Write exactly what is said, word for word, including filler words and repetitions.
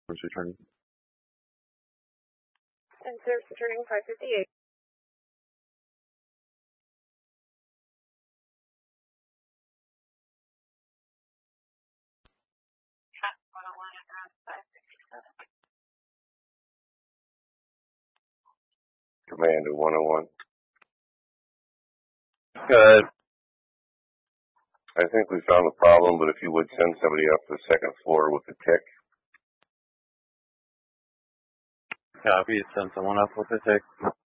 Service returning. And service returning five fifty-eight. Commander one oh one. Good. I think we found the problem, but if you would send somebody up to the second floor with the tick. Copy. Send someone up with a tick.